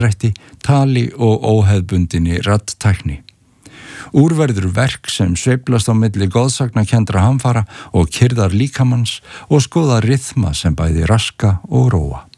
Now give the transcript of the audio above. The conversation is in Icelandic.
rætti, tali og óhefðbundinni raddtækni. Úrverður verk sem sveiflast á milli goðsagnakendra hamfara og kyrðar líkamanns og skoða ryþma sem bæði raska og róa.